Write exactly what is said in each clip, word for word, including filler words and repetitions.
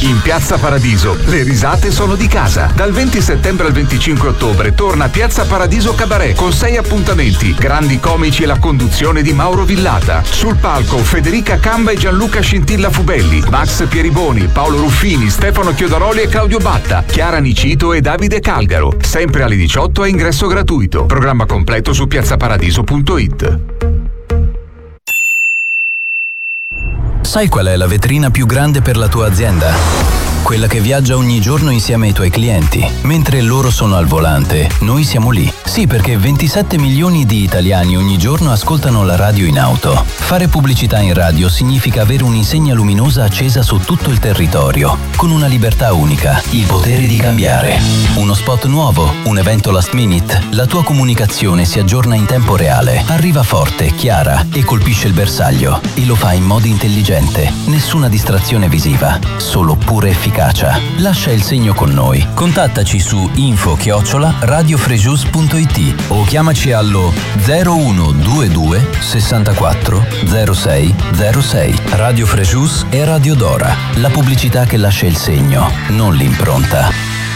In Piazza Paradiso le risate sono di casa. Dal venti settembre al venticinque ottobre torna Piazza Paradiso Cabaret con sei appuntamenti, grandi comici e la conduzione di Mauro Villata. Sul palco Federica Camba e Gianluca Scintilla Fubelli, Max Pieriboni, Paolo Ruffini, Stefano Chiodaroli e Claudio Batta, Chiara Nicito e Davide Calgaro. Sempre alle diciotto a ingresso gratuito. Programma completo su piazzaparadiso punto it. Sai qual è la vetrina più grande per la tua azienda? Quella che viaggia ogni giorno insieme ai tuoi clienti. Mentre loro sono al volante, noi siamo lì. Sì, perché ventisette milioni di italiani ogni giorno ascoltano la radio in auto. Fare pubblicità in radio significa avere un'insegna luminosa accesa su tutto il territorio, con una libertà unica, il potere di cambiare. Uno spot nuovo, un evento last minute, la tua comunicazione si aggiorna in tempo reale, arriva forte, chiara e colpisce il bersaglio. E lo fa in modo intelligente. Nessuna distrazione visiva, solo pura efficacia. Lascia il segno con noi. Contattaci su info chiocciola radiofrejus punto it o chiamaci allo zero uno due due sessantaquattro zero sei zero sei. Radio Frejus e Radio Dora. La pubblicità che lascia il segno, non l'impronta.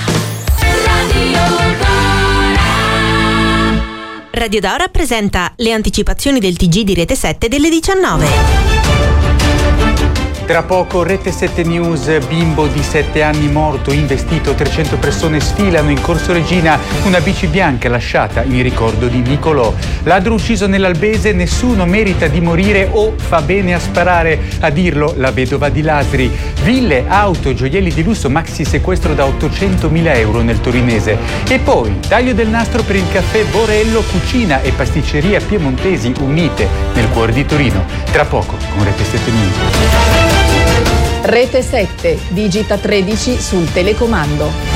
Radio Dora presenta le anticipazioni del T G di Rete sette delle diciannove. Tra poco Rete sette News, bimbo di sette anni morto, investito, trecento persone sfilano in Corso Regina, una bici bianca lasciata in ricordo di Nicolò. Ladro ucciso nell'Albese, nessuno merita di morire o fa bene a sparare, a dirlo la vedova di Lasri. Ville, auto, gioielli di lusso, maxi sequestro da ottocentomila euro nel torinese. E poi taglio del nastro per il caffè Borello, cucina e pasticceria piemontesi unite nel cuore di Torino. Tra poco con Rete sette News. Rete sette, digita tredici sul telecomando.